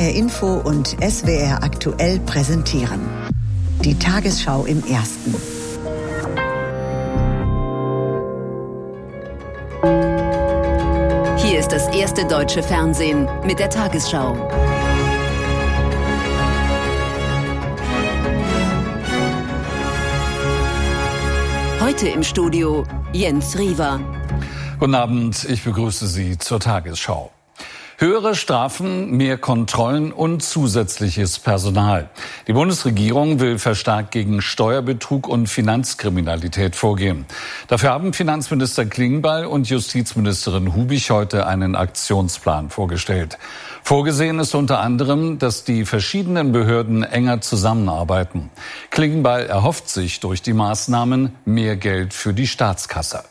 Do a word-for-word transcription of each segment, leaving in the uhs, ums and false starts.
R Info und S W R aktuell präsentieren. Die Tagesschau im Ersten. Hier ist das erste deutsche Fernsehen mit der Tagesschau. Heute im Studio Jens Riewer. Guten Abend, ich begrüße Sie zur Tagesschau. Höhere Strafen, mehr Kontrollen und zusätzliches Personal. Die Bundesregierung will verstärkt gegen Steuerbetrug und Finanzkriminalität vorgehen. Dafür haben Finanzminister Klingbeil und Justizministerin Hubich heute einen Aktionsplan vorgestellt. Vorgesehen ist unter anderem, dass die verschiedenen Behörden enger zusammenarbeiten. Klingbeil erhofft sich durch die Maßnahmen mehr Geld für die Staatskasse.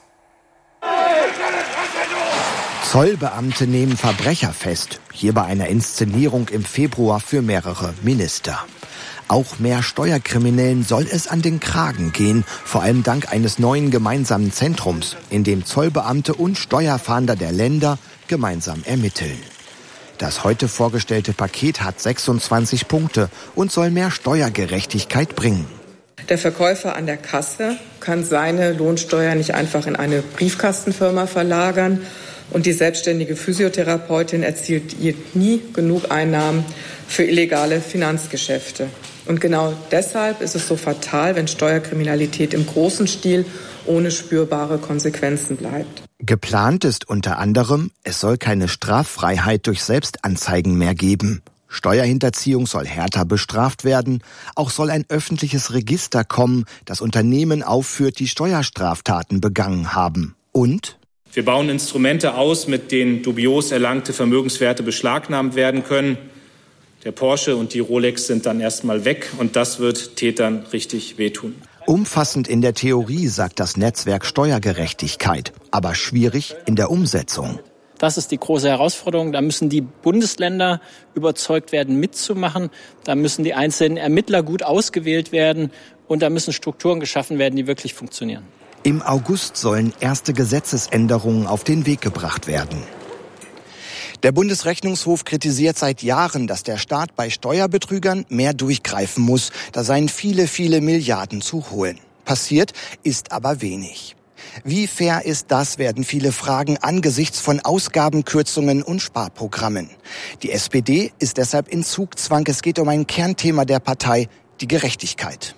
Zollbeamte nehmen Verbrecher fest. Hier bei einer Inszenierung im Februar für mehrere Minister. Auch mehr Steuerkriminellen soll es an den Kragen gehen, vor allem dank eines neuen gemeinsamen Zentrums, in dem Zollbeamte und Steuerfahnder der Länder gemeinsam ermitteln. Das heute vorgestellte Paket hat sechsundzwanzig Punkte und soll mehr Steuergerechtigkeit bringen. Der Verkäufer an der Kasse kann seine Lohnsteuer nicht einfach in eine Briefkastenfirma verlagern. Und die selbstständige Physiotherapeutin erzielt nie genug Einnahmen für illegale Finanzgeschäfte. Und genau deshalb ist es so fatal, wenn Steuerkriminalität im großen Stil ohne spürbare Konsequenzen bleibt. Geplant ist unter anderem, es soll keine Straffreiheit durch Selbstanzeigen mehr geben. Steuerhinterziehung soll härter bestraft werden. Auch soll ein öffentliches Register kommen, das Unternehmen aufführt, die Steuerstraftaten begangen haben. Und wir bauen Instrumente aus, mit denen dubios erlangte Vermögenswerte beschlagnahmt werden können. Der Porsche und die Rolex sind dann erstmal weg und das wird Tätern richtig wehtun. Umfassend in der Theorie, sagt das Netzwerk Steuergerechtigkeit, aber schwierig in der Umsetzung. Das ist die große Herausforderung. Da müssen die Bundesländer überzeugt werden, mitzumachen. Da müssen die einzelnen Ermittler gut ausgewählt werden und da müssen Strukturen geschaffen werden, die wirklich funktionieren. Im August sollen erste Gesetzesänderungen auf den Weg gebracht werden. Der Bundesrechnungshof kritisiert seit Jahren, dass der Staat bei Steuerbetrügern mehr durchgreifen muss. Da seien viele, viele Milliarden zu holen. Passiert ist aber wenig. Wie fair ist das, werden viele fragen angesichts von Ausgabenkürzungen und Sparprogrammen. Die S P D ist deshalb in Zugzwang. Es geht um ein Kernthema der Partei, die Gerechtigkeit.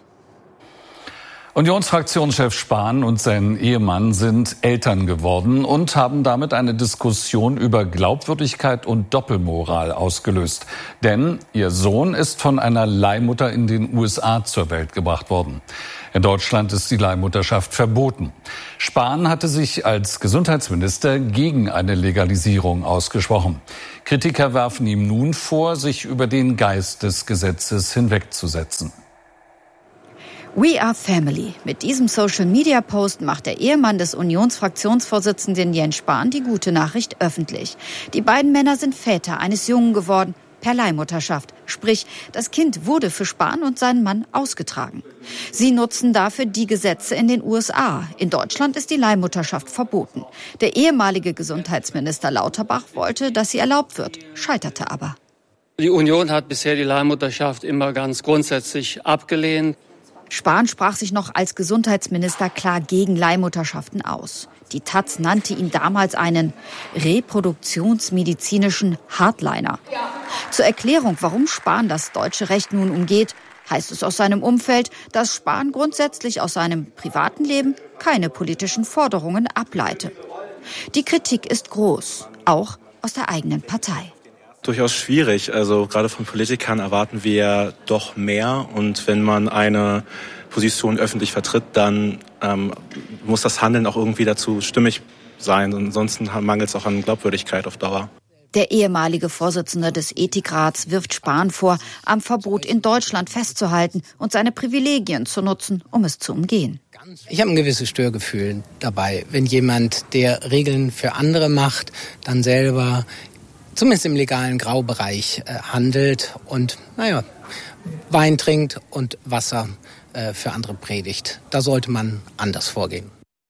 Unionsfraktionschef Spahn und sein Ehemann sind Eltern geworden und haben damit eine Diskussion über Glaubwürdigkeit und Doppelmoral ausgelöst. Denn ihr Sohn ist von einer Leihmutter in den U S A zur Welt gebracht worden. In Deutschland ist die Leihmutterschaft verboten. Spahn hatte sich als Gesundheitsminister gegen eine Legalisierung ausgesprochen. Kritiker werfen ihm nun vor, sich über den Geist des Gesetzes hinwegzusetzen. We are family. Mit diesem Social-Media-Post macht der Ehemann des Unionsfraktionsvorsitzenden Jens Spahn die gute Nachricht öffentlich. Die beiden Männer sind Väter eines Jungen geworden, per Leihmutterschaft. Sprich, das Kind wurde für Spahn und seinen Mann ausgetragen. Sie nutzen dafür die Gesetze in den U S A. In Deutschland ist die Leihmutterschaft verboten. Der ehemalige Gesundheitsminister Lauterbach wollte, dass sie erlaubt wird, scheiterte aber. Die Union hat bisher die Leihmutterschaft immer ganz grundsätzlich abgelehnt. Spahn sprach sich noch als Gesundheitsminister klar gegen Leihmutterschaften aus. Die Taz nannte ihn damals einen reproduktionsmedizinischen Hardliner. Zur Erklärung, warum Spahn das deutsche Recht nun umgeht, heißt es aus seinem Umfeld, dass Spahn grundsätzlich aus seinem privaten Leben keine politischen Forderungen ableite. Die Kritik ist groß, auch aus der eigenen Partei. Durchaus schwierig. Also gerade von Politikern erwarten wir doch mehr. Und wenn man eine Position öffentlich vertritt, dann ähm, muss das Handeln auch irgendwie dazu stimmig sein. Und ansonsten mangelt es auch an Glaubwürdigkeit auf Dauer. Der ehemalige Vorsitzende des Ethikrats wirft Spahn vor, am Verbot in Deutschland festzuhalten und seine Privilegien zu nutzen, um es zu umgehen. Ich habe ein gewisses Störgefühl dabei, wenn jemand, der Regeln für andere macht, dann selber zumindest im legalen Graubereich äh, handelt und, naja, Wein trinkt und Wasser äh, für andere predigt. Da sollte man anders vorgehen.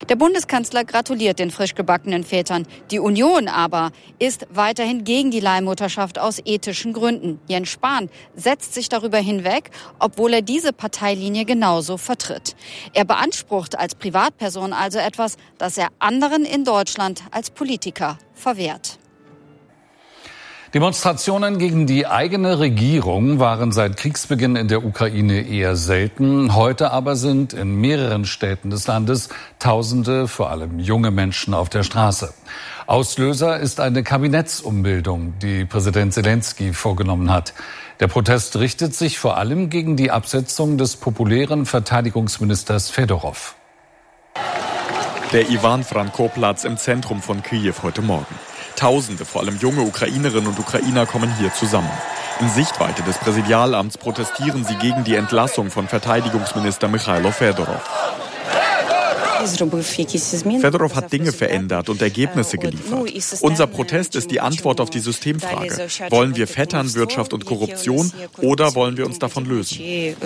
Der Bundeskanzler gratuliert den frisch gebackenen Vätern. Die Union aber ist weiterhin gegen die Leihmutterschaft aus ethischen Gründen. Jens Spahn setzt sich darüber hinweg, obwohl er diese Parteilinie genauso vertritt. Er beansprucht als Privatperson also etwas, das er anderen in Deutschland als Politiker verwehrt. Demonstrationen gegen die eigene Regierung waren seit Kriegsbeginn in der Ukraine eher selten. Heute aber sind in mehreren Städten des Landes Tausende, vor allem junge Menschen, auf der Straße. Auslöser ist eine Kabinettsumbildung, die Präsident Zelensky vorgenommen hat. Der Protest richtet sich vor allem gegen die Absetzung des populären Verteidigungsministers Fedorow. Der Iwan-Franko-Platz im Zentrum von Kiew heute Morgen. Tausende, vor allem junge Ukrainerinnen und Ukrainer, kommen hier zusammen. In Sichtweite des Präsidialamts protestieren sie gegen die Entlassung von Verteidigungsminister Michailo Fedorow. Fedorow hat Dinge verändert und Ergebnisse geliefert. Unser Protest ist die Antwort auf die Systemfrage. Wollen wir Vetternwirtschaft und Korruption oder wollen wir uns davon lösen? Wir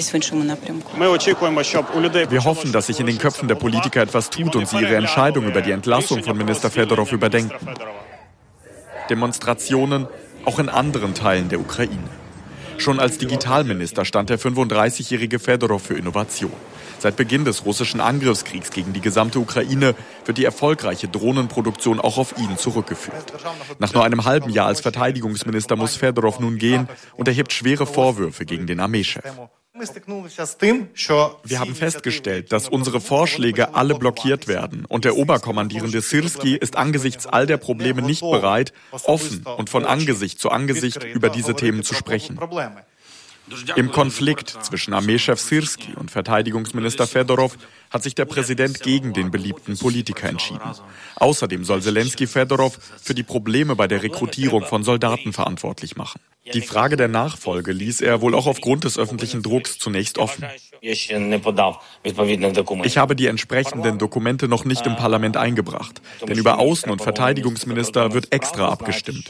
hoffen, dass sich in den Köpfen der Politiker etwas tut und sie ihre Entscheidung über die Entlassung von Minister Fedorow überdenken. Demonstrationen auch in anderen Teilen der Ukraine. Schon als Digitalminister stand der fünfunddreißigjährige Fedorow für Innovation. Seit Beginn des russischen Angriffskriegs gegen die gesamte Ukraine wird die erfolgreiche Drohnenproduktion auch auf ihn zurückgeführt. Nach nur einem halben Jahr als Verteidigungsminister muss Fedorow nun gehen und erhebt schwere Vorwürfe gegen den Armeechef. Wir haben festgestellt, dass unsere Vorschläge alle blockiert werden und der Oberkommandierende Syrski ist angesichts all der Probleme nicht bereit, offen und von Angesicht zu Angesicht über diese Themen zu sprechen. Im Konflikt zwischen Armeechef Syrski und Verteidigungsminister Fedorow hat sich der Präsident gegen den beliebten Politiker entschieden. Außerdem soll Zelensky Fedorow für die Probleme bei der Rekrutierung von Soldaten verantwortlich machen. Die Frage der Nachfolge ließ er wohl auch aufgrund des öffentlichen Drucks zunächst offen. Ich habe die entsprechenden Dokumente noch nicht im Parlament eingebracht, denn über Außen- und Verteidigungsminister wird extra abgestimmt.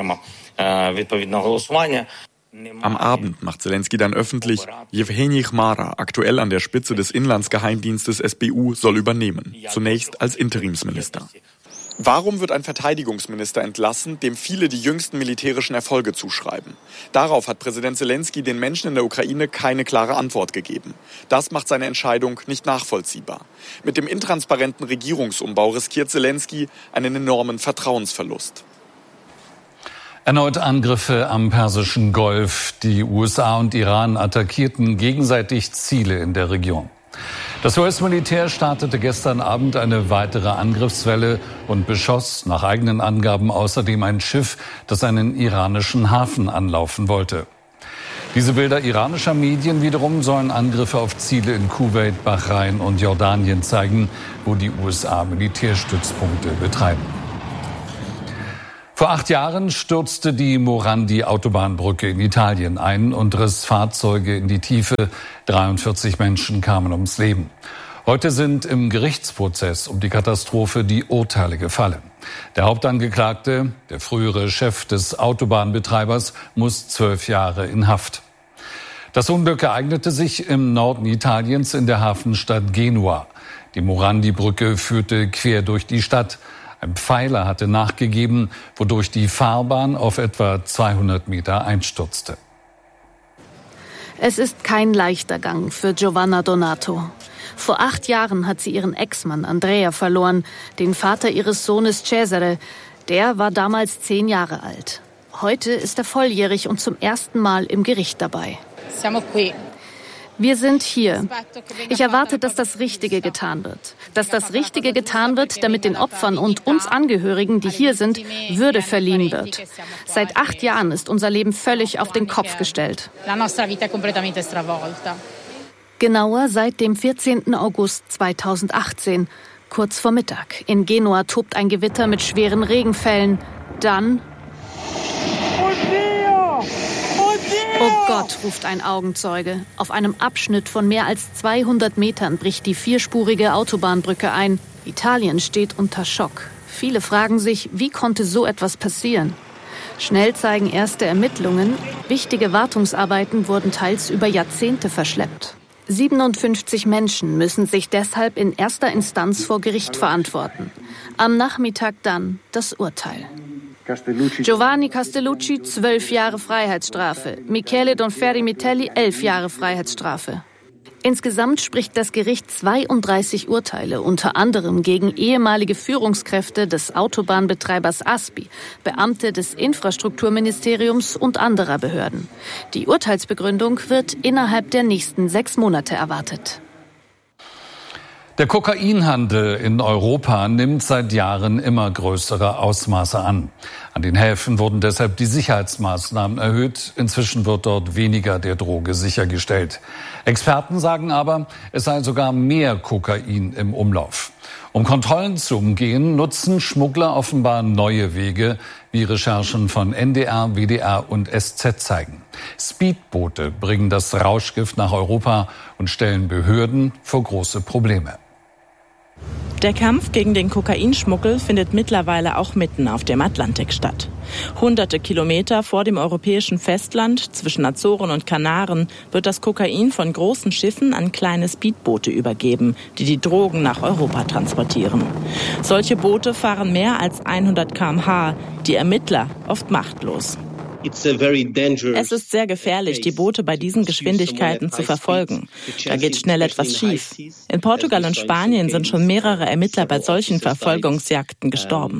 Am Abend macht Zelensky dann öffentlich, Jewgeni Chmara, aktuell an der Spitze des Inlandsgeheimdienstes S B U, soll übernehmen, zunächst als Interimsminister. Warum wird ein Verteidigungsminister entlassen, dem viele die jüngsten militärischen Erfolge zuschreiben? Darauf hat Präsident Zelensky den Menschen in der Ukraine keine klare Antwort gegeben. Das macht seine Entscheidung nicht nachvollziehbar. Mit dem intransparenten Regierungsumbau riskiert Zelensky einen enormen Vertrauensverlust. Erneut Angriffe am Persischen Golf. Die U S A und Iran attackierten gegenseitig Ziele in der Region. Das U S-Militär startete gestern Abend eine weitere Angriffswelle und beschoss nach eigenen Angaben außerdem ein Schiff, das einen iranischen Hafen anlaufen wollte. Diese Bilder iranischer Medien wiederum sollen Angriffe auf Ziele in Kuwait, Bahrain und Jordanien zeigen, wo die U S A Militärstützpunkte betreiben. Vor acht Jahren stürzte die Morandi-Autobahnbrücke in Italien ein und riss Fahrzeuge in die Tiefe. dreiundvierzig Menschen kamen ums Leben. Heute sind im Gerichtsprozess um die Katastrophe die Urteile gefallen. Der Hauptangeklagte, der frühere Chef des Autobahnbetreibers, muss zwölf Jahre in Haft. Das Unglück ereignete sich im Norden Italiens in der Hafenstadt Genua. Die Morandi-Brücke führte quer durch die Stadt. Ein Pfeiler hatte nachgegeben, wodurch die Fahrbahn auf etwa zweihundert Meter einstürzte. Es ist kein leichter Gang für Giovanna Donato. Vor acht Jahren hat sie ihren Ex-Mann Andrea verloren, den Vater ihres Sohnes Cesare. Der war damals zehn Jahre alt. Heute ist er volljährig und zum ersten Mal im Gericht dabei. Wir sind hier. Ich erwarte, dass das Richtige getan wird. Dass das Richtige getan wird, damit den Opfern und uns Angehörigen, die hier sind, Würde verliehen wird. Seit acht Jahren ist unser Leben völlig auf den Kopf gestellt. Genauer seit dem vierzehnten August zweitausendachtzehn. Kurz vor Mittag. In Genua tobt ein Gewitter mit schweren Regenfällen. Dann... Oh Gott, ruft ein Augenzeuge. Auf einem Abschnitt von mehr als zweihundert Metern bricht die vierspurige Autobahnbrücke ein. Italien steht unter Schock. Viele fragen sich, wie konnte so etwas passieren? Schnell zeigen erste Ermittlungen, wichtige Wartungsarbeiten wurden teils über Jahrzehnte verschleppt. siebenundfünfzig Menschen müssen sich deshalb in erster Instanz vor Gericht verantworten. Am Nachmittag dann das Urteil. Giovanni Castellucci, zwölf Jahre Freiheitsstrafe. Michele Donferri Mitelli, elf Jahre Freiheitsstrafe. Insgesamt spricht das Gericht zweiunddreißig Urteile, unter anderem gegen ehemalige Führungskräfte des Autobahnbetreibers Aspi, Beamte des Infrastrukturministeriums und anderer Behörden. Die Urteilsbegründung wird innerhalb der nächsten sechs Monate erwartet. Der Kokainhandel in Europa nimmt seit Jahren immer größere Ausmaße an. An den Häfen wurden deshalb die Sicherheitsmaßnahmen erhöht. Inzwischen wird dort weniger der Droge sichergestellt. Experten sagen aber, es sei sogar mehr Kokain im Umlauf. Um Kontrollen zu umgehen, nutzen Schmuggler offenbar neue Wege, wie Recherchen von N D R, W D R und S Z zeigen. Speedboote bringen das Rauschgift nach Europa und stellen Behörden vor große Probleme. Der Kampf gegen den Kokainschmuggel findet mittlerweile auch mitten auf dem Atlantik statt. Hunderte Kilometer vor dem europäischen Festland zwischen Azoren und Kanaren wird das Kokain von großen Schiffen an kleine Speedboote übergeben, die die Drogen nach Europa transportieren. Solche Boote fahren mehr als hundert Kilometer pro Stunde, die Ermittler oft machtlos. Es ist sehr gefährlich, die Boote bei diesen Geschwindigkeiten zu verfolgen. Da geht schnell etwas schief. In Portugal und Spanien sind schon mehrere Ermittler bei solchen Verfolgungsjagden gestorben.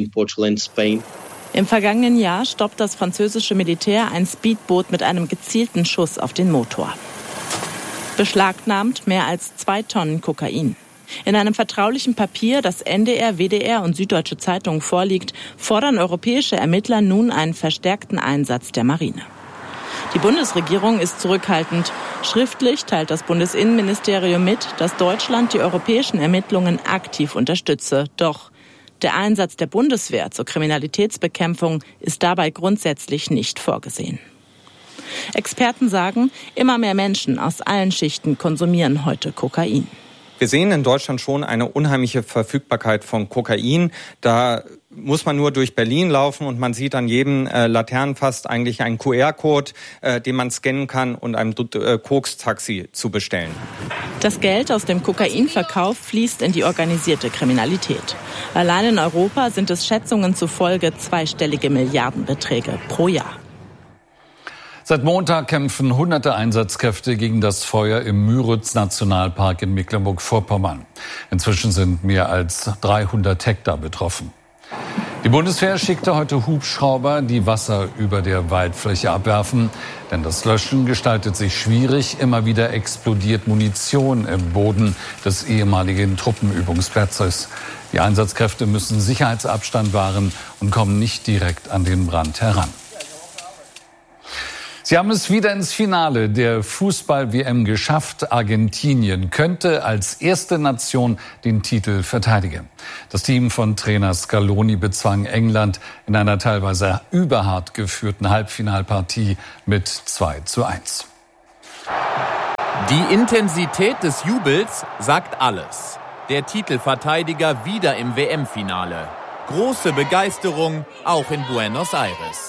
Im vergangenen Jahr stoppt das französische Militär ein Speedboot mit einem gezielten Schuss auf den Motor. Beschlagnahmt mehr als zwei Tonnen Kokain. In einem vertraulichen Papier, das N D R, W D R und Süddeutsche Zeitung vorliegt, fordern europäische Ermittler nun einen verstärkten Einsatz der Marine. Die Bundesregierung ist zurückhaltend. Schriftlich teilt das Bundesinnenministerium mit, dass Deutschland die europäischen Ermittlungen aktiv unterstütze. Doch der Einsatz der Bundeswehr zur Kriminalitätsbekämpfung ist dabei grundsätzlich nicht vorgesehen. Experten sagen, immer mehr Menschen aus allen Schichten konsumieren heute Kokain. Wir sehen in Deutschland schon eine unheimliche Verfügbarkeit von Kokain. Da muss man nur durch Berlin laufen und man sieht an jedem äh, Laternenfass eigentlich einen Q R-Code, äh, den man scannen kann und ein äh, Koks-Taxi zu bestellen. Das Geld aus dem Kokainverkauf fließt in die organisierte Kriminalität. Allein in Europa sind es Schätzungen zufolge zweistellige Milliardenbeträge pro Jahr. Seit Montag kämpfen hunderte Einsatzkräfte gegen das Feuer im Müritz-Nationalpark in Mecklenburg-Vorpommern. Inzwischen sind mehr als dreihundert Hektar betroffen. Die Bundeswehr schickte heute Hubschrauber, die Wasser über der Waldfläche abwerfen. Denn das Löschen gestaltet sich schwierig. Immer wieder explodiert Munition im Boden des ehemaligen Truppenübungsplatzes. Die Einsatzkräfte müssen Sicherheitsabstand wahren und kommen nicht direkt an den Brand heran. Sie haben es wieder ins Finale der Fußball-W M geschafft. Argentinien könnte als erste Nation den Titel verteidigen. Das Team von Trainer Scaloni bezwang England in einer teilweise überhart geführten Halbfinalpartie mit zwei zu eins. Die Intensität des Jubels sagt alles. Der Titelverteidiger wieder im W M-Finale. Große Begeisterung auch in Buenos Aires.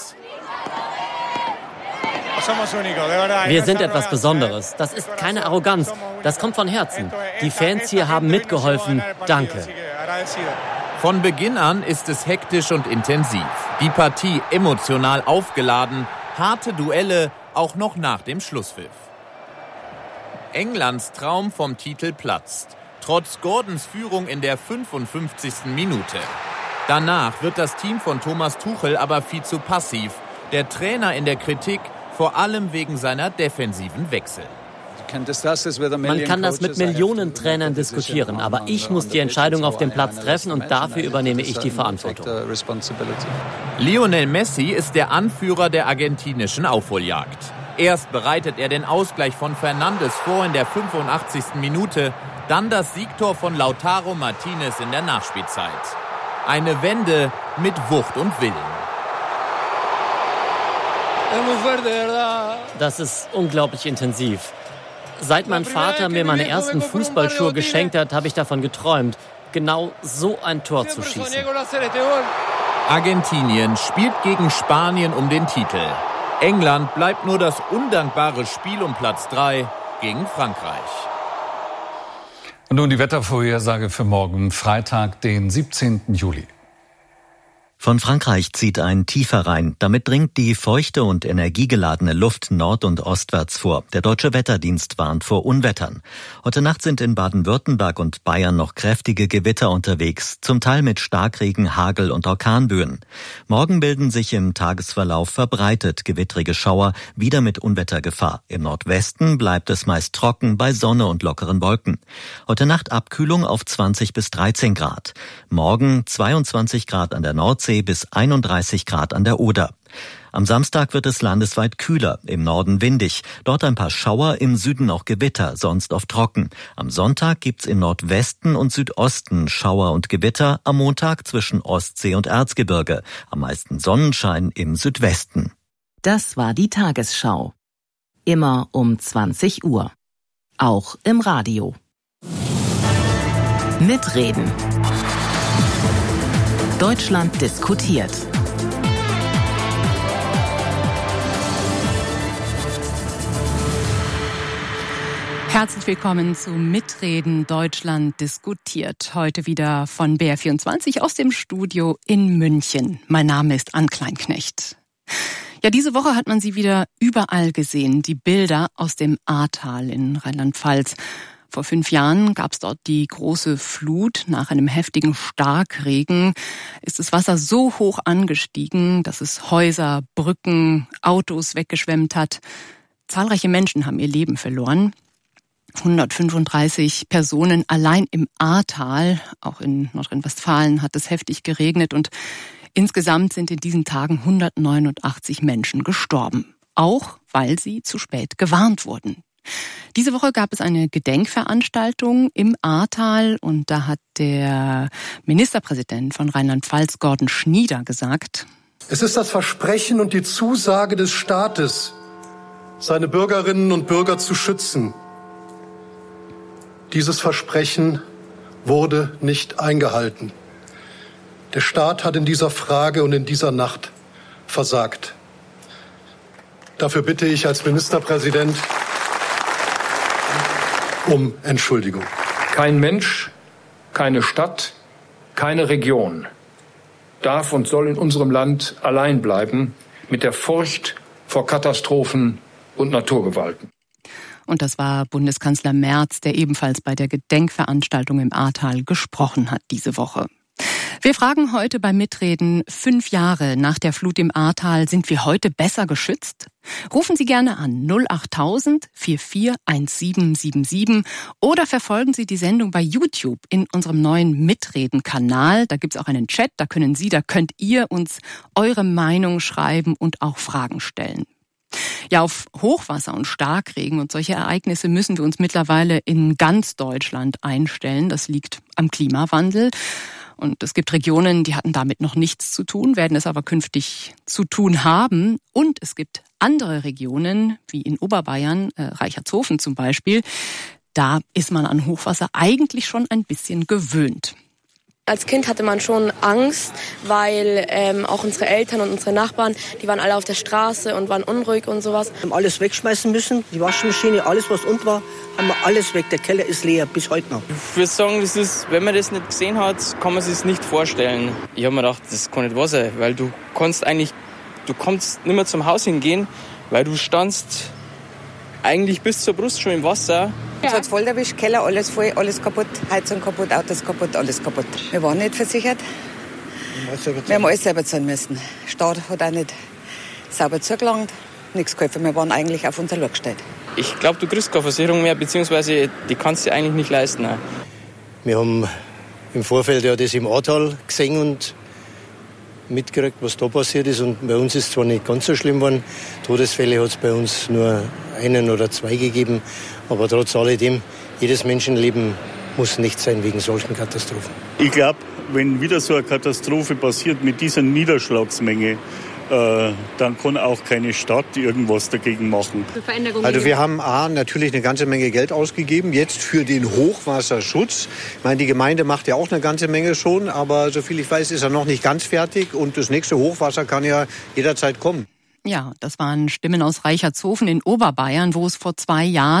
Wir sind etwas Besonderes. Das ist keine Arroganz. Das kommt von Herzen. Die Fans hier haben mitgeholfen. Danke. Von Beginn an ist es hektisch und intensiv. Die Partie emotional aufgeladen. Harte Duelle, auch noch nach dem Schlusspfiff. Englands Traum vom Titel platzt. Trotz Gordons Führung in der fünfundfünfzigsten Minute. Danach wird das Team von Thomas Tuchel aber viel zu passiv. Der Trainer in der Kritik, vor allem wegen seiner defensiven Wechsel. Man kann das mit Millionen Trainern diskutieren, aber ich muss die Entscheidung auf dem Platz treffen und dafür übernehme ich die Verantwortung. Lionel Messi ist der Anführer der argentinischen Aufholjagd. Erst bereitet er den Ausgleich von Fernandes vor in der fünfundachtzigsten Minute, dann das Siegtor von Lautaro Martinez in der Nachspielzeit. Eine Wende mit Wucht und Willen. Das ist unglaublich intensiv. Seit mein Vater mir meine ersten Fußballschuhe geschenkt hat, habe ich davon geträumt, genau so ein Tor zu schießen. Argentinien spielt gegen Spanien um den Titel. England bleibt nur das undankbare Spiel um Platz drei. gegen Frankreich. Und nun die Wettervorhersage für morgen, Freitag, den siebzehnten Juli. Von Frankreich zieht ein Tiefer rein. Damit dringt die feuchte und energiegeladene Luft nord- und ostwärts vor. Der Deutsche Wetterdienst warnt vor Unwettern. Heute Nacht sind in Baden-Württemberg und Bayern noch kräftige Gewitter unterwegs, zum Teil mit Starkregen, Hagel und Orkanböen. Morgen bilden sich im Tagesverlauf verbreitet gewittrige Schauer, wieder mit Unwettergefahr. Im Nordwesten bleibt es meist trocken bei Sonne und lockeren Wolken. Heute Nacht Abkühlung auf zwanzig bis dreizehn Grad. Morgen zweiundzwanzig Grad an der Nordsee bis einunddreißig Grad an der Oder. Am Samstag wird es landesweit kühler, im Norden windig. Dort ein paar Schauer, im Süden auch Gewitter, sonst oft trocken. Am Sonntag gibt's im Nordwesten und Südosten Schauer und Gewitter, am Montag zwischen Ostsee und Erzgebirge. Am meisten Sonnenschein im Südwesten. Das war die Tagesschau. Immer um zwanzig Uhr. Auch im Radio. Mitreden. Deutschland diskutiert. Herzlich willkommen zu Mitreden Deutschland diskutiert. Heute wieder von B R vierundzwanzig aus dem Studio in München. Mein Name ist Ann Kleinknecht. Ja, diese Woche hat man sie wieder überall gesehen, die Bilder aus dem Ahrtal in Rheinland-Pfalz. Vor fünf Jahren gab es dort die große Flut. Nach einem heftigen Starkregen ist das Wasser so hoch angestiegen, dass es Häuser, Brücken, Autos weggeschwemmt hat. Zahlreiche Menschen haben ihr Leben verloren. hundertfünfunddreißig Personen allein im Ahrtal. Auch in Nordrhein-Westfalen hat es heftig geregnet und insgesamt sind in diesen Tagen hundertneunundachtzig Menschen gestorben. Auch weil sie zu spät gewarnt wurden. Diese Woche gab es eine Gedenkveranstaltung im Ahrtal und da hat der Ministerpräsident von Rheinland-Pfalz, Gordon Schnieder, gesagt: Es ist das Versprechen und die Zusage des Staates, seine Bürgerinnen und Bürger zu schützen. Dieses Versprechen wurde nicht eingehalten. Der Staat hat in dieser Frage und in dieser Nacht versagt. Dafür bitte ich als Ministerpräsident um Entschuldigung. Kein Mensch, keine Stadt, keine Region darf und soll in unserem Land allein bleiben mit der Furcht vor Katastrophen und Naturgewalten. Und das war Bundeskanzler Merz, der ebenfalls bei der Gedenkveranstaltung im Ahrtal gesprochen hat diese Woche. Wir fragen heute beim Mitreden, fünf Jahre nach der Flut im Ahrtal, sind wir heute besser geschützt? Rufen Sie gerne an null achttausend vierundvierzig siebzehn siebenundsiebzig oder verfolgen Sie die Sendung bei YouTube in unserem neuen Mitreden-Kanal. Da gibt's auch einen Chat, da können Sie, da könnt ihr uns eure Meinung schreiben und auch Fragen stellen. Ja, auf Hochwasser und Starkregen und solche Ereignisse müssen wir uns mittlerweile in ganz Deutschland einstellen. Das liegt am Klimawandel. Und es gibt Regionen, die hatten damit noch nichts zu tun, werden es aber künftig zu tun haben. Und es gibt andere Regionen, wie in Oberbayern, äh, Reichertshofen zum Beispiel, da ist man an Hochwasser eigentlich schon ein bisschen gewöhnt. Als Kind hatte man schon Angst, weil ähm, auch unsere Eltern und unsere Nachbarn, die waren alle auf der Straße und waren unruhig und sowas. Wir haben alles wegschmeißen müssen, die Waschmaschine, alles was unten war, haben wir alles weg. Der Keller ist leer, bis heute noch. Ich würde sagen, das ist, wenn man das nicht gesehen hat, kann man sich es nicht vorstellen. Ich habe mir gedacht, das kann nicht wahr sein, weil du kannst eigentlich, du kannst nicht mehr zum Haus hingehen, weil du standst eigentlich bis zur Brust schon im Wasser. Es hat voll erwischt, Keller, alles voll, alles kaputt, Heizung kaputt, Autos kaputt, alles kaputt. Wir waren nicht versichert. Wir haben alles selber zahlen müssen. Der Staat hat auch nicht sauber zugelangt, nichts geholfen. Wir waren eigentlich auf unser Loch gestellt. Ich glaube, du kriegst keine Versicherung mehr, beziehungsweise die kannst du eigentlich nicht leisten. Ne? Wir haben im Vorfeld ja das im Ahrtal gesehen und mitgekriegt, was da passiert ist. Und bei uns ist es zwar nicht ganz so schlimm geworden. Todesfälle hat es bei uns nur einen oder zwei gegeben. Aber trotz alledem, jedes Menschenleben muss nicht sein wegen solchen Katastrophen. Ich glaube, wenn wieder so eine Katastrophe passiert mit dieser Niederschlagsmenge, äh, dann kann auch keine Stadt irgendwas dagegen machen. Also wir haben A, natürlich eine ganze Menge Geld ausgegeben, jetzt für den Hochwasserschutz. Ich meine, die Gemeinde macht ja auch eine ganze Menge schon, aber soviel ich weiß, ist er noch nicht ganz fertig und das nächste Hochwasser kann ja jederzeit kommen. Ja, das waren Stimmen aus Reichertshofen in Oberbayern, wo es vor zwei Jahren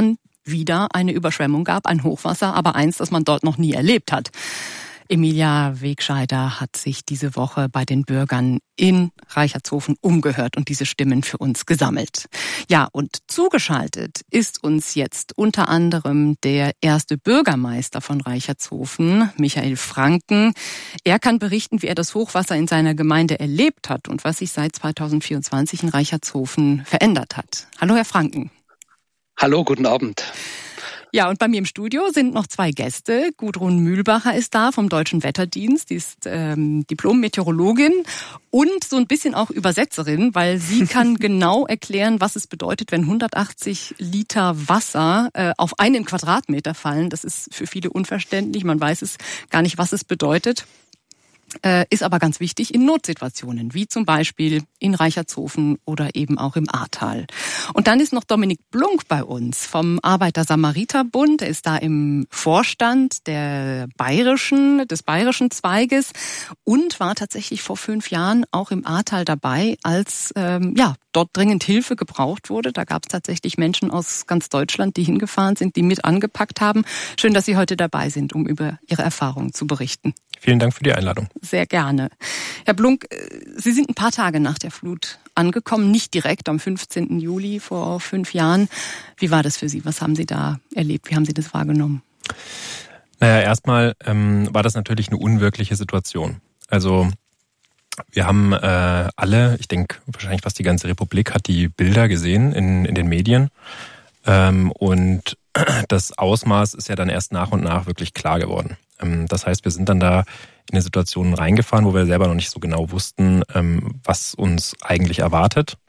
wieder eine Überschwemmung gab, ein Hochwasser, aber eins, das man dort noch nie erlebt hat. Emilia Wegscheider hat sich diese Woche bei den Bürgern in Reichertshofen umgehört und diese Stimmen für uns gesammelt. Ja, und zugeschaltet ist uns jetzt unter anderem der erste Bürgermeister von Reichertshofen, Michael Franken. Er kann berichten, wie er das Hochwasser in seiner Gemeinde erlebt hat und was sich seit zweitausendvierundzwanzig in Reichertshofen verändert hat. Hallo, Herr Franken. Hallo, guten Abend. Ja, und bei mir im Studio sind noch zwei Gäste. Gudrun Mühlbacher ist da vom Deutschen Wetterdienst. Die ist ähm, Diplom-Meteorologin und so ein bisschen auch Übersetzerin, weil sie kann genau erklären, was es bedeutet, wenn hundertachtzig Liter Wasser äh, auf einen Quadratmeter fallen. Das ist für viele unverständlich. Man weiß es gar nicht, was es bedeutet. Äh, ist aber ganz wichtig in Notsituationen, wie zum Beispiel in Reichertshofen oder eben auch im Ahrtal. Und dann ist noch Dominik Blunk bei uns vom Arbeiter-Samariter-Bund. Er ist da im Vorstand der bayerischen, des bayerischen Zweiges und war tatsächlich vor fünf Jahren auch im Ahrtal dabei, als ähm, ja dort dringend Hilfe gebraucht wurde. Da gab es tatsächlich Menschen aus ganz Deutschland, die hingefahren sind, die mit angepackt haben. Schön, dass Sie heute dabei sind, um über Ihre Erfahrungen zu berichten. Vielen Dank für die Einladung. Sehr gerne. Herr Blunk, Sie sind ein paar Tage nach der Flut angekommen, nicht direkt am fünfzehnten Juli vor fünf Jahren. Wie war das für Sie? Was haben Sie da erlebt? Wie haben Sie das wahrgenommen? Naja, erstmal ähm, war das natürlich eine unwirkliche Situation. Also wir haben äh, alle, ich denke wahrscheinlich fast die ganze Republik, hat die Bilder gesehen in, in den Medien. Ähm, und das Ausmaß ist ja dann erst nach und nach wirklich klar geworden. Das heißt, wir sind dann da in eine Situation reingefahren, wo wir selber noch nicht so genau wussten, was uns eigentlich erwartet.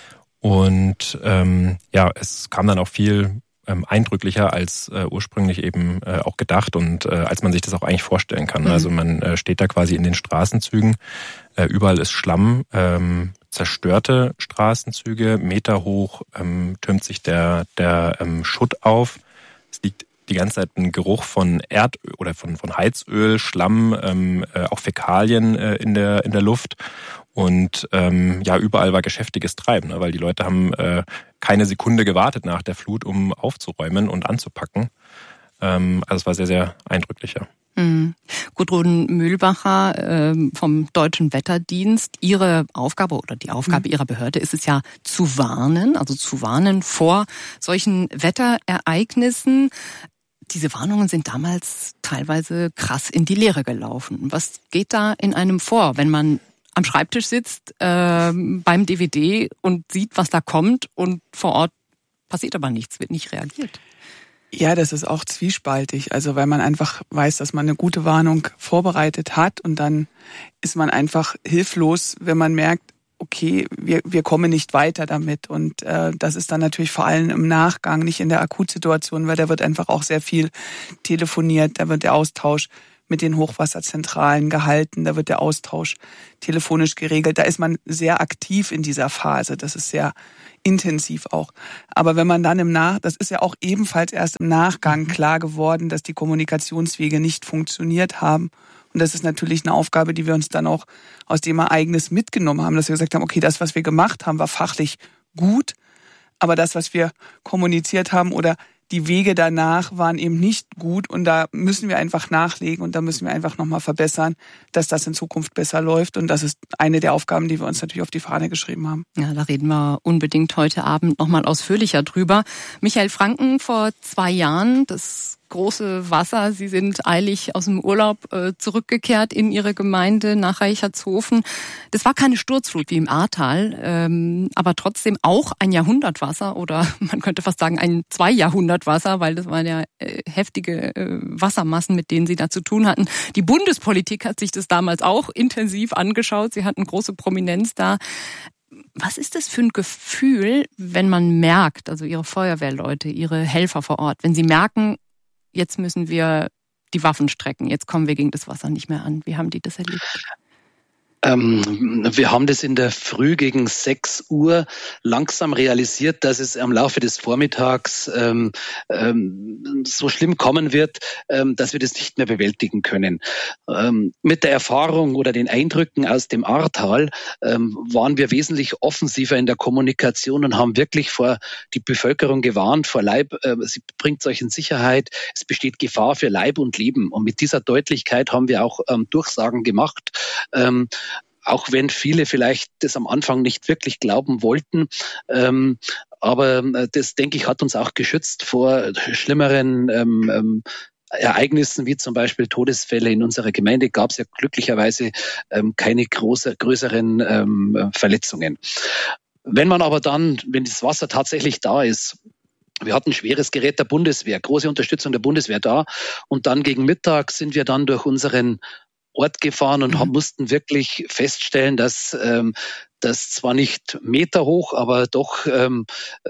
Und ähm, ja, es kam dann auch viel ähm, eindrücklicher als äh, ursprünglich eben äh, auch gedacht und äh, als man sich das auch eigentlich vorstellen kann. Mhm. Also man äh, steht da quasi in den Straßenzügen, äh, überall ist Schlamm, ähm, zerstörte Straßenzüge, Meter hoch ähm, türmt sich der, der ähm, Schutt auf. Es liegt die ganze Zeit ein Geruch von Erdöl oder von, von Heizöl, Schlamm, ähm, äh, auch Fäkalien äh, in der, in der Luft. Und ähm, ja, überall war geschäftiges Treiben, ne, weil die Leute haben äh, keine Sekunde gewartet nach der Flut, um aufzuräumen und anzupacken. Ähm, also es war sehr, sehr eindrücklich, ja. Mhm. Gudrun Mühlbacher äh, vom Deutschen Wetterdienst. Ihre Aufgabe oder die Aufgabe mhm. Ihrer Behörde ist es ja zu warnen, also zu warnen vor solchen Wetterereignissen. Diese Warnungen sind damals teilweise krass in die Leere gelaufen. Was geht da in einem vor, wenn man am Schreibtisch sitzt äh, beim D V D und sieht, was da kommt und vor Ort passiert aber nichts, wird nicht reagiert? Ja, das ist auch zwiespaltig. Also weil man einfach weiß, dass man eine gute Warnung vorbereitet hat und dann ist man einfach hilflos, wenn man merkt, okay, wir wir kommen nicht weiter damit. Und äh, das ist dann natürlich vor allem im Nachgang, nicht in der Akutsituation, weil da wird einfach auch sehr viel telefoniert, da wird der Austausch mit den Hochwasserzentralen gehalten, da wird der Austausch telefonisch geregelt. Da ist man sehr aktiv in dieser Phase, das ist sehr intensiv auch. Aber wenn man dann im Nach, das ist ja auch ebenfalls erst im Nachgang klar geworden, dass die Kommunikationswege nicht funktioniert haben. Und das ist natürlich eine Aufgabe, die wir uns dann auch aus dem Ereignis mitgenommen haben, dass wir gesagt haben, okay, das, was wir gemacht haben, war fachlich gut, aber das, was wir kommuniziert haben oder die Wege danach waren eben nicht gut und da müssen wir einfach nachlegen und da müssen wir einfach nochmal verbessern, dass das in Zukunft besser läuft und das ist eine der Aufgaben, die wir uns natürlich auf die Fahne geschrieben haben. Ja, da reden wir unbedingt heute Abend nochmal ausführlicher drüber. Michael Franken, vor zwei Jahren, das große Wasser. Sie sind eilig aus dem Urlaub äh, zurückgekehrt in Ihre Gemeinde nach Reichertshofen. Das war keine Sturzflut wie im Ahrtal, ähm, aber trotzdem auch ein Jahrhundertwasser oder man könnte fast sagen ein Zwei-Jahrhundertwasser, weil das waren ja äh, heftige äh, Wassermassen, mit denen Sie da zu tun hatten. Die Bundespolitik hat sich das damals auch intensiv angeschaut. Sie hatten große Prominenz da. Was ist das für ein Gefühl, wenn man merkt, also Ihre Feuerwehrleute, Ihre Helfer vor Ort, wenn Sie merken, jetzt müssen wir die Waffen strecken, jetzt kommen wir gegen das Wasser nicht mehr an. Wie haben die das erlebt? Ähm, wir haben das in der Früh gegen sechs Uhr langsam realisiert, dass es am Laufe des Vormittags ähm, ähm, so schlimm kommen wird, ähm, dass wir das nicht mehr bewältigen können. Ähm, mit der Erfahrung oder den Eindrücken aus dem Ahrtal ähm, waren wir wesentlich offensiver in der Kommunikation und haben wirklich vor die Bevölkerung gewarnt, vor Leib, äh, sie bringt euch in Sicherheit, es besteht Gefahr für Leib und Leben. Und mit dieser Deutlichkeit haben wir auch ähm, Durchsagen gemacht, ähm, auch wenn viele vielleicht das am Anfang nicht wirklich glauben wollten. Ähm, aber das, denke ich, hat uns auch geschützt vor schlimmeren ähm, ähm, Ereignissen, wie zum Beispiel Todesfälle. In unserer Gemeinde gab es ja glücklicherweise ähm, keine große, größeren ähm, Verletzungen. Wenn man aber dann, wenn das Wasser tatsächlich da ist, wir hatten schweres Gerät der Bundeswehr, große Unterstützung der Bundeswehr da, und dann gegen Mittag sind wir dann durch unseren Ort gefahren und haben, mussten wirklich feststellen, dass ähm, das zwar nicht Meter hoch, aber doch ähm,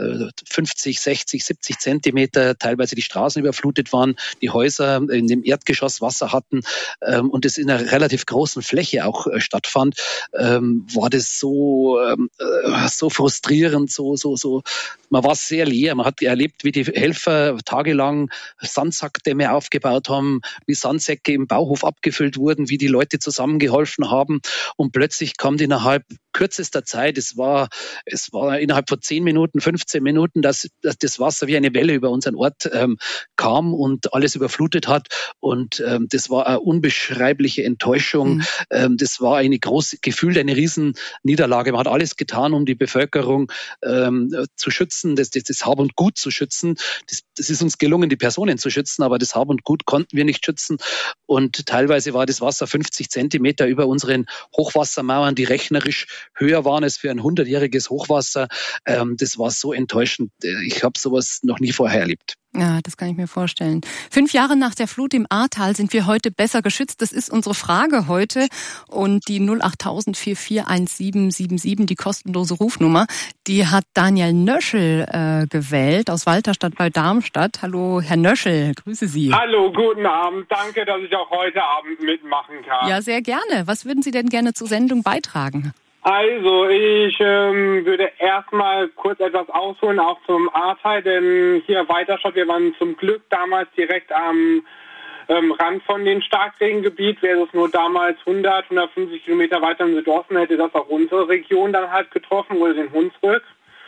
fünfzig, sechzig, siebzig Zentimeter teilweise die Straßen überflutet waren, die Häuser in dem Erdgeschoss Wasser hatten ähm, und es in einer relativ großen Fläche auch äh, stattfand, ähm, war das so ähm, so frustrierend, so so so. Man war sehr leer. Man hat erlebt, wie die Helfer tagelang Sandsackdämme aufgebaut haben, wie Sandsäcke im Bauhof abgefüllt wurden, wie die Leute zusammengeholfen haben, und plötzlich kommt innerhalb kürzester Zeit, es war, es war innerhalb von zehn Minuten, fünfzehn Minuten, dass, dass das Wasser wie eine Welle über unseren Ort ähm, kam und alles überflutet hat. Und ähm, das war eine unbeschreibliche Enttäuschung. Mhm. Ähm, das war eine große, gefühlt eine Riesenniederlage. Man hat alles getan, um die Bevölkerung ähm, zu schützen, das, das, das Hab und Gut zu schützen. Das, das ist uns gelungen, die Personen zu schützen, aber das Hab und Gut konnten wir nicht schützen. Und teilweise war das Wasser fünfzig Zentimeter über unseren Hochwassermauern, die rechnerisch höher waren es für ein hundertjähriges Hochwasser. Ähm, das war so enttäuschend. Ich habe sowas noch nie vorher erlebt. Ja, das kann ich mir vorstellen. Fünf Jahre nach der Flut im Ahrtal sind wir heute besser geschützt. Das ist unsere Frage heute. Und die null acht tausend vier vier eins sieben sieben sieben, die kostenlose Rufnummer, die hat Daniel Nöschel äh, gewählt aus Walterstadt bei Darmstadt. Hallo, Herr Nöschel, grüße Sie. Hallo, guten Abend. Danke, dass ich auch heute Abend mitmachen kann. Ja, sehr gerne. Was würden Sie denn gerne zur Sendung beitragen? Also, ich ähm, würde erstmal kurz etwas ausholen, auch zum Ahrtal, denn hier Walterstadt, wir waren zum Glück damals direkt am ähm, Rand von dem Starkregengebiet. Wäre es nur damals hundert, hundertfünfzig Kilometer weiter im Südosten, hätte das auch unsere Region dann halt getroffen, oder den Hunsrück.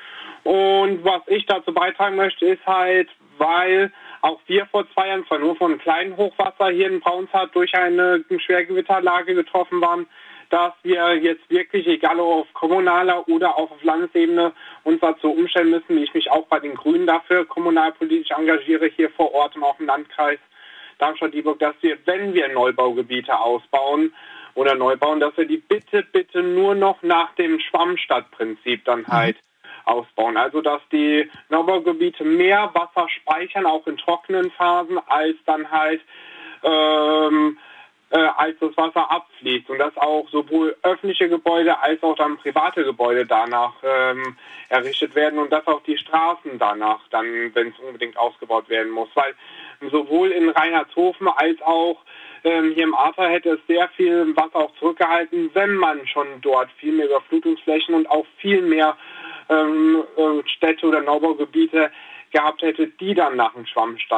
Und was ich dazu beitragen möchte, ist halt, weil auch wir vor zwei Jahren zwar nur von einem kleinen Hochwasser hier in Braunshardt durch eine Schwergewitterlage getroffen waren, dass wir jetzt wirklich, egal ob auf kommunaler oder auch auf Landesebene, uns dazu umstellen müssen, wie ich mich auch bei den Grünen dafür kommunalpolitisch engagiere, hier vor Ort und auch im Landkreis Darmstadt-Dieburg, dass wir, wenn wir Neubaugebiete ausbauen oder neu bauen, dass wir die bitte, bitte nur noch nach dem Schwammstadtprinzip dann halt ausbauen. Also, dass die Neubaugebiete mehr Wasser speichern, auch in trockenen Phasen, als dann halt ähm, Äh, als das Wasser abfließt, und dass auch sowohl öffentliche Gebäude als auch dann private Gebäude danach ähm, errichtet werden und dass auch die Straßen danach dann, wenn es unbedingt ausgebaut werden muss, weil sowohl in Reinhardshofen als auch ähm, hier im Ahrtal hätte es sehr viel Wasser auch zurückgehalten, wenn man schon dort viel mehr Überflutungsflächen und auch viel mehr ähm, Städte oder Neubaugebiete gehabt hätte, die dann nach dem Schwammstand